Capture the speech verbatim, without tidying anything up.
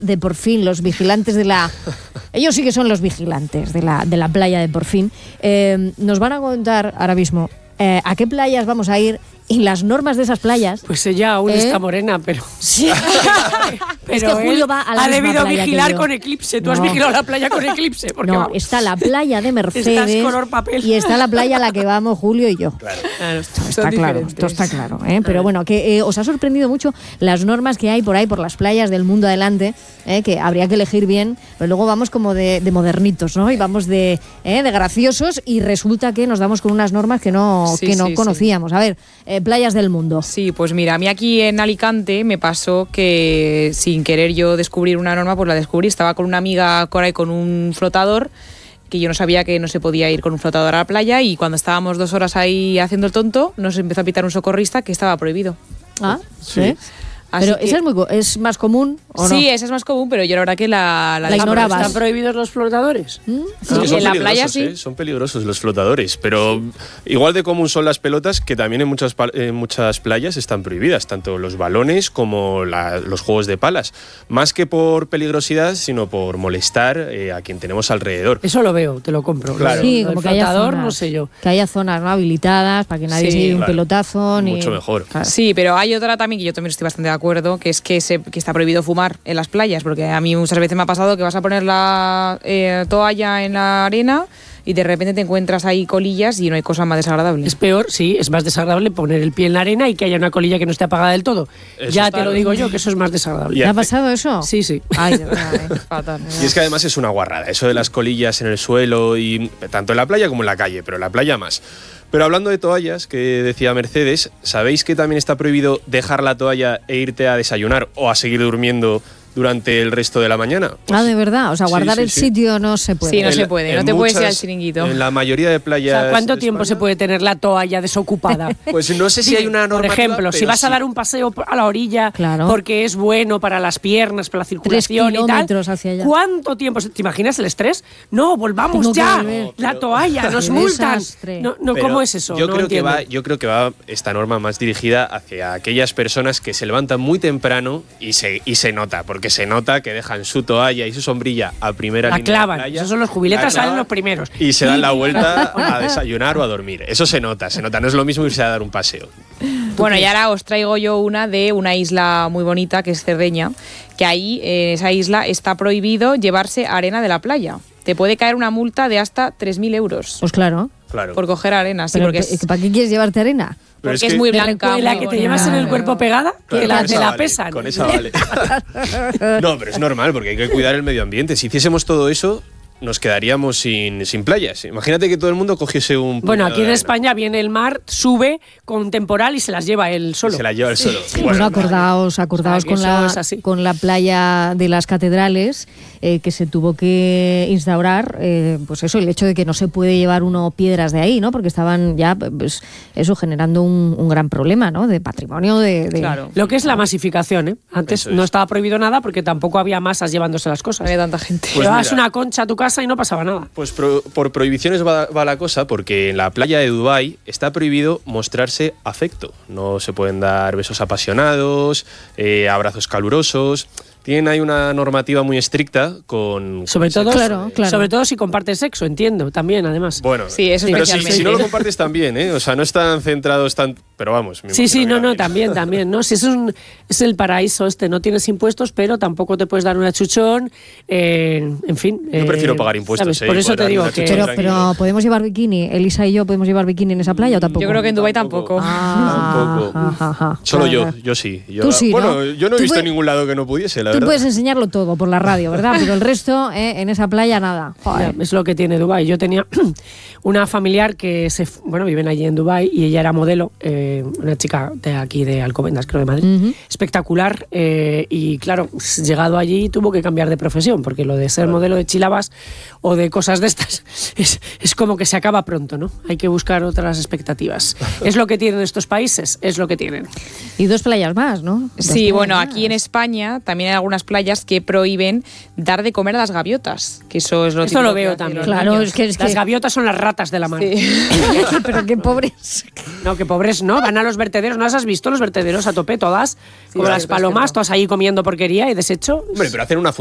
de Porfín, los vigilantes de la... Ellos sí que son los vigilantes de la, de la playa de Porfín. Eh, nos van a contar ahora mismo eh, a qué playas vamos a ir y las normas de esas playas. Pues ella aún ¿eh? está morena, pero... Sí. Pero es que Julio va a la ha misma debido playa vigilar que con eclipse. Tú no. has vigilado la playa con eclipse. Porque no, vamos, está la playa de Mercedes estás color papel. Y está la playa a la que vamos Julio y yo. Claro. Claro, Esto está claro, esto está claro. ¿eh? Pero bueno, que eh, os ha sorprendido mucho las normas que hay por ahí, por las playas del mundo adelante, ¿eh? Que habría que elegir bien, pero luego vamos como de, de modernitos, ¿no? Y vamos de, ¿eh? de graciosos y resulta que nos damos con unas normas que no, sí, que no sí, conocíamos. Sí. A ver, eh, playas del mundo. Sí, pues mira, a mí aquí en Alicante me pasó que sin querer yo descubrir una norma, pues la descubrí. Estaba con una amiga Cora y con un flotador, que yo no sabía que no se podía ir con un flotador a la playa, y cuando estábamos dos horas ahí haciendo el tonto, nos empezó a pitar un socorrista que estaba prohibido. Ah, sí. ¿sí? Pero que, esa es, muy, es más común, ¿o sí, no? esa es más común, pero yo la verdad que la, la, la ignorabas. ¿Están prohibidos los flotadores? ¿Mm? Sí, No, son en la playa sí. ¿eh? Son peligrosos los flotadores, pero sí. Igual de común son las pelotas, que también en muchas, en muchas playas están prohibidas, tanto los balones como la, los juegos de palas. Más que por peligrosidad, sino por molestar eh, a quien tenemos alrededor. Eso lo veo, te lo compro. Claro. Sí, el como que flotador, haya zonas, no sé yo. Que haya zonas, ¿no?, habilitadas para que nadie Sí, se lleve un claro. pelotazo. Ni... Mucho mejor. Claro. Sí, pero hay otra también que yo también estoy bastante de acuerdo, que es que, se, que está prohibido fumar en las playas, porque a mí muchas veces me ha pasado que vas a poner la eh, toalla en la arena y de repente te encuentras ahí colillas y no hay cosa más desagradable. Es peor, sí, es más desagradable poner el pie en la arena y que haya una colilla que no esté apagada del todo. Eso ya está te lo bien. digo yo, que eso es más desagradable. Y ¿Te ha hace- pasado eso? Sí, sí. Ay, de verdad, eh, fatal. Y es que además es una guarrada, eso de las colillas en el suelo, y tanto en la playa como en la calle, pero en la playa más. Pero hablando de toallas, que decía Mercedes, ¿sabéis que también está prohibido dejar la toalla e irte a desayunar o a seguir durmiendo durante el resto de la mañana? Pues Ah, de verdad, o sea, sí, guardar sí, el sí. sitio no se puede. Sí, no En- se puede, no en te puedes ir muchas- al chiringuito. En la mayoría de O playas. sea, ¿cuánto de tiempo España, se puede tener la toalla desocupada? Pues no sé si hay una Por normativa. ejemplo, si pero vas a sí. dar un paseo a la orilla Claro. porque es bueno para las piernas, para la circulación y tal, kilómetros hacia allá. ¿cuánto tiempo? se- ¿Te imaginas el estrés? No, volvamos Tengo que ya. volver. La Pero- toalla, nos Qué multan. desastre. No, no, Pero ¿cómo es eso? Yo, No creo que entiendo. va, yo creo que va esta norma más dirigida hacia aquellas personas que se levantan muy temprano y se, y se nota, porque se nota que dejan su toalla y su sombrilla a primera La línea clavan. de playa. Esos son los jubiletas, la salen clavan los primeros. Y se dan la vuelta a desayunar o a dormir. Eso se nota, se nota. No es lo mismo irse a dar un paseo. Bueno, y ahora os traigo yo una de una isla muy bonita, que es Cerdeña, que ahí, en esa isla, está prohibido llevarse arena de la playa. Te puede caer una multa de hasta tres mil euros Pues claro. Claro. por coger arena, sí, Pero, porque es, ¿para qué quieres llevarte arena? Pero porque es, muy de blanca. Y la muy que te bonita. llevas en el cuerpo pegada, Claro, que la, con te esa la vale, pesan. Con esa vale. No, pero es normal, porque hay que cuidar el medio ambiente. Si hiciésemos todo eso, nos quedaríamos sin, sin playas. Imagínate que todo el mundo cogiese un... Bueno, puñado aquí de en arena España viene el mar, sube con temporal y se las lleva él y solo. se la lleva el solo. Bueno, acordaos, acordaos O sea, que con, eso la, es así. con la playa de las catedrales, eh, que se tuvo que instaurar, eh, pues eso, el hecho de que no se puede llevar uno piedras de ahí, ¿no? Porque estaban ya, pues, eso, generando un, un gran problema, ¿no? De patrimonio, de... de- Claro. Lo que es la masificación, ¿eh? Antes Eso es. no estaba prohibido nada porque tampoco había masas llevándose las cosas. No había tanta gente. Pues Llevabas mira. una concha a tu casa y no pasaba nada. Pues pro- por prohibiciones va, va la cosa, porque en la playa de Dubái está prohibido mostrarse afecto. No se pueden dar besos apasionados, eh, abrazos calurosos. Tienen ahí una normativa muy estricta con... Sobre con todo, ese- Claro, claro. sobre todo si compartes sexo, entiendo, también, además. Bueno, Sí, eso pero si, especialmente. si no lo compartes también, ¿eh? O sea, no están centrados tan... Pero vamos. me Sí, sí, imagino no, que no, también, también, ¿no? Si es, un, es el paraíso este, no tienes impuestos, pero tampoco te puedes dar una chuchón, eh, en fin. Yo prefiero pagar impuestos, ¿sabes? eh, Por y eso poder te darme digo una que... chuchón. Pero, tranquilo. pero ¿podemos llevar bikini? Elisa y yo, ¿podemos llevar bikini en esa playa o tampoco? Yo creo que en Dubái Tampoco. tampoco. Ah, Tampoco. ajá, ajá. Solo Claro, yo, claro. yo sí. Yo, Tú sí, bueno, ¿no? yo no he Tú visto puedes- en ningún lado que no pudiese, la Tú verdad. puedes enseñarlo todo por la radio, ¿verdad? Pero el resto, eh, en esa playa, nada. Joder. Ya, es lo que tiene Dubái. Yo tenía una familiar que se, f- bueno, viven allí en Dubái y ella era modelo, eh, una chica de aquí de Alcobendas, creo de Madrid, Ujú. espectacular, eh, y claro, llegado allí tuvo que cambiar de profesión porque lo de ser modelo de chilabas o de cosas de estas es, es como que se acaba pronto, ¿no? Hay que buscar otras expectativas. Es lo que tienen estos países, es lo que tienen. Y dos playas más, ¿no? Dos Sí, playas bueno, más. aquí en España también hay algunas playas que prohíben dar de comer a las gaviotas, que eso es lo Esto lo típico que veo hacen también. los Claro, niños. es que, es que Las gaviotas son las ratas de la mar. Sí. pero qué pobres. No, que pobres no, van a los vertederos. ¿No las has visto los vertederos a tope todas? Como es las cierto, es palomas, cierto. todas ahí comiendo porquería y desecho. Hombre, pero hacen una